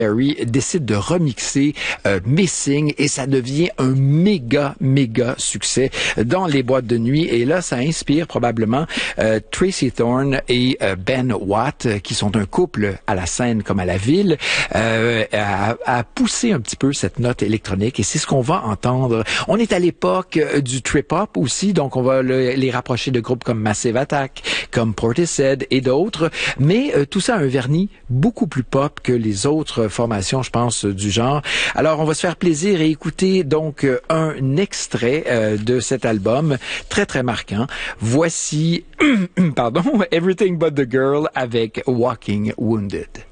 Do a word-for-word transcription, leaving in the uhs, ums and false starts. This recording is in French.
Harry décide de remixer euh, Missing et ça devient un méga, méga succès dans les boîtes de nuit. Et là, ça inspire probablement euh, Tracy Thorn et euh, Ben Watt, qui sont un couple à la scène comme à la ville, euh, à, à pousser un petit peu cette note électronique. Et c'est ce qu'on va entendre. On est à l'époque euh, du trip-hop aussi, donc on va le, les rapprocher de groupes comme Massive Attack, comme Portishead et d'autres. Mais euh, tout ça a un vernis beaucoup plus pop que les autres formation, je pense, du genre. Alors, on va se faire plaisir et écouter donc un extrait euh, de cet album très, très marquant. Voici, pardon, Everything But The Girl avec Walking Wounded.